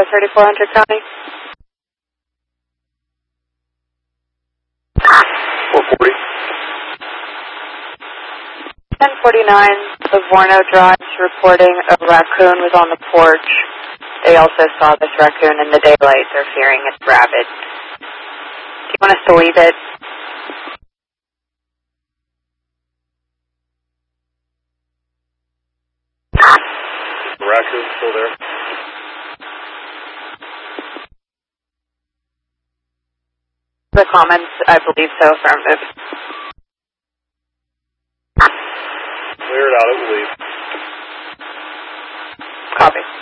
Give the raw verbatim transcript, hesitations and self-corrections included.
thirty-four hundred County. four forty. ten forty-nine, Livorno Drive, reporting a raccoon was on the porch. They also saw this raccoon in the daylight. They're fearing it's rabid. Do you want us to leave it? The raccoon's still there? The comments, I believe so, affirmative. Clear it out, it will leave. Copy.